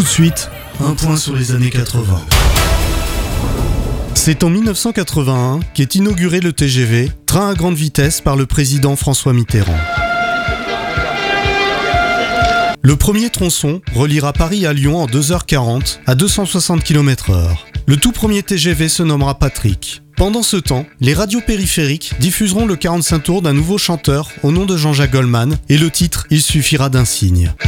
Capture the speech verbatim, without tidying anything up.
Tout de suite, un point sur les années quatre-vingts. C'est en dix-neuf cent quatre-vingt-un qu'est inauguré le T G V, train à grande vitesse par le président François Mitterrand. Le premier tronçon reliera Paris à Lyon en deux heures quarante à deux cent soixante kilomètres heure. Le tout premier T G V se nommera Patrick. Pendant ce temps, les radios périphériques diffuseront le quarante-cinq tours d'un nouveau chanteur au nom de Jean-Jacques Goldman et le titre « Il suffira d'un signe ».